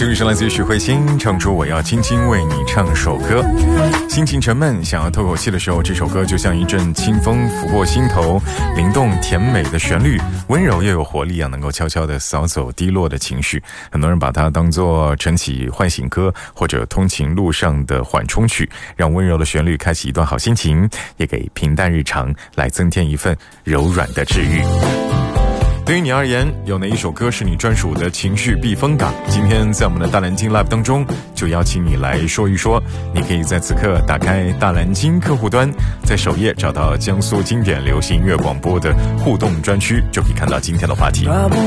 这里是来自于许慧欣唱出我要轻轻为你唱首歌。心情沉闷想要透口气的时候，这首歌就像一阵清风拂过心头，灵动甜美的旋律，温柔又有活力啊，能够悄悄地扫走低落的情绪。很多人把它当作晨起唤醒歌，或者通勤路上的缓冲曲，让温柔的旋律开启一段好心情，也给平淡日常来增添一份柔软的治愈。对于你而言，有哪一首歌是你专属的情绪避风港？今天在我们的大蓝鲸 Live 当中，就邀请你来说一说。你可以在此刻打开大蓝鲸客户端，在首页找到江苏经典流行音乐广播的互动专区，就可以看到今天的话题。